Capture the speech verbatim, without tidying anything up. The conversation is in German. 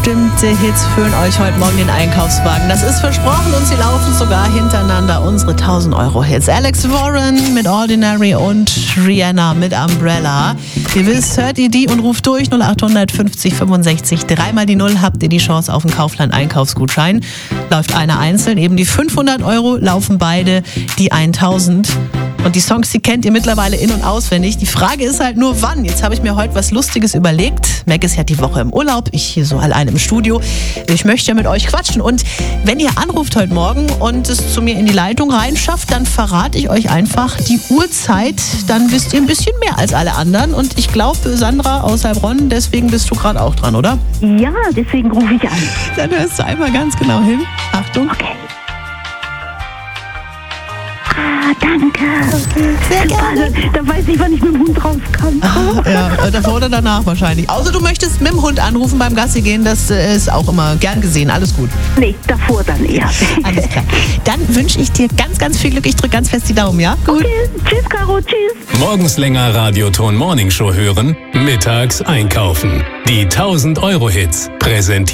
bestimmte Hits füllen euch heute Morgen den Einkaufswagen. Das ist versprochen und sie laufen sogar hintereinander. Unsere tausend Euro Hits. Alex Warren mit Ordinary und Rihanna mit Umbrella. Ihr wisst, hört ihr die und ruft durch null acht fünfzig fünfundsechzig. Dreimal die Null habt ihr die Chance auf einen Kaufland-Einkaufsgutschein. Läuft einer einzeln, eben die fünfhundert Euro, laufen beide die tausend. Und die Songs, die kennt ihr mittlerweile in- und auswendig. Die Frage ist halt nur, wann. Jetzt habe ich mir heute was Lustiges überlegt. Mac ist ja die Woche im Urlaub, ich hier so allein im Studio. Ich möchte ja mit euch quatschen. Und wenn ihr anruft heute Morgen und es zu mir in die Leitung reinschafft, dann verrate ich euch einfach die Uhrzeit. Dann wisst ihr ein bisschen mehr als alle anderen. Und ich glaube, Sandra aus Heilbronn, deswegen bist du gerade auch dran, oder? Ja, deswegen rufe ich an. Dann hörst du einmal ganz genau hin. Achtung. Okay. Ah, danke. Sehr gerne. Da, da weiß ich, wann ich mit dem Hund raus kann. Ah, ja, davor oder danach wahrscheinlich. Außer du möchtest mit dem Hund anrufen beim Gassi gehen, das äh, ist auch immer gern gesehen. Alles gut. Nee, davor dann eher. Alles klar. Dann wünsche ich dir ganz, ganz viel Glück. Ich drücke ganz fest die Daumen, ja? Gut. Okay, tschüss, Caro, tschüss. Morgens länger Radioton Morning Show hören, mittags einkaufen. Die tausend Euro Hits präsentiert